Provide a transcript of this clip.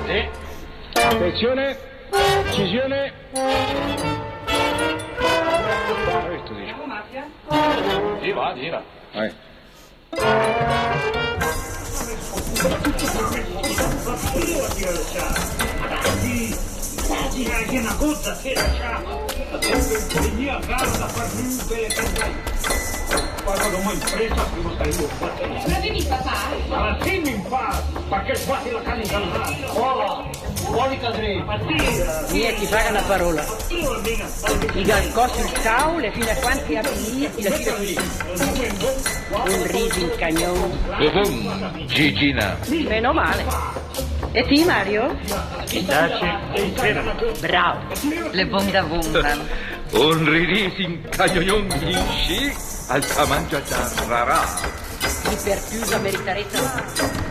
Sì. Attenzione, incisione. Questo dice. Sì, va, gira. Vai. Che una gozza che lasciamo veniva a casa da far quando mai presa prima stai io Ma devi papà? ma sì mi fa perché fatti la canna in vuoi cadere Niente, paga una parola. I galcossi il caule fino a quanti appunti la tira così. Un riso in cagnone. Gigina. Meno male. E ti Mario? Bravo. Le bonda abbondano. Un ridis in cagnon in sci al tamangia da rara. Chi per chiusa meriterete.